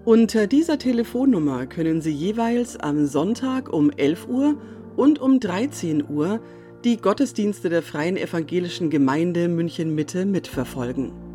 Unter dieser Telefonnummer können Sie jeweils am Sonntag um 11 Uhr und um 13 Uhr die Gottesdienste der Freien Evangelischen Gemeinde München Mitte mitverfolgen.